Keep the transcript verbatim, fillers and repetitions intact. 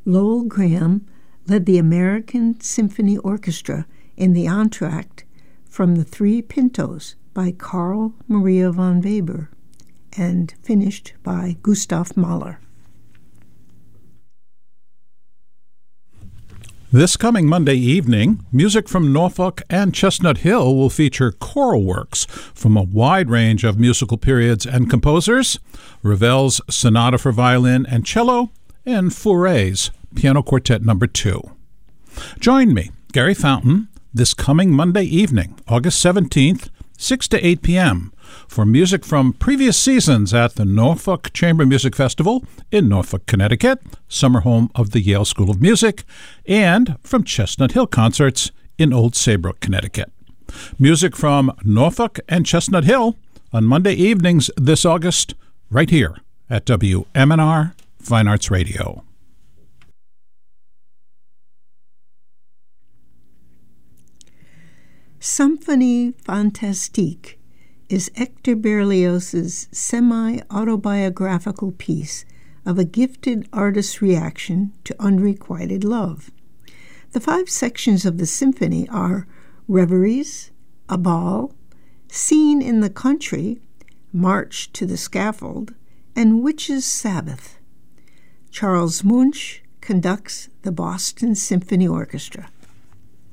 Lowell Graham led the American Symphony Orchestra in the entr'acte from The Three Pintos by Carl Maria von Weber and finished by Gustav Mahler. This coming Monday evening, music from Norfolk and Chestnut Hill will feature choral works from a wide range of musical periods and composers, Ravel's Sonata for Violin and Cello, and Fauré's Piano Quartet Number two. Join me, Gary Fountain, this coming Monday evening, August seventeenth, six to eight p.m., for music from previous seasons at the Norfolk Chamber Music Festival in Norfolk, Connecticut, summer home of the Yale School of Music, and from Chestnut Hill concerts in Old Saybrook, Connecticut. Music from Norfolk and Chestnut Hill on Monday evenings this August, right here at W M N R Fine Arts Radio. Symphonie Fantastique is Hector Berlioz's semi-autobiographical piece of a gifted artist's reaction to unrequited love. The five sections of the symphony are Reveries, A Ball, Scene in the Country, March to the Scaffold, and Witches' Sabbath. Charles Munch conducts the Boston Symphony Orchestra.